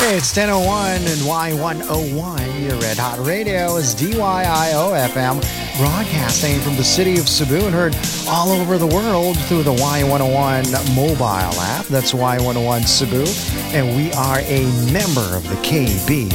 It's 10:01 and Y101. Your Red Hot Radio is DYIO FM, broadcasting from the city of Cebu and heard all over the world through the Y101 mobile app. That's Y101 Cebu, and we are a member of the KB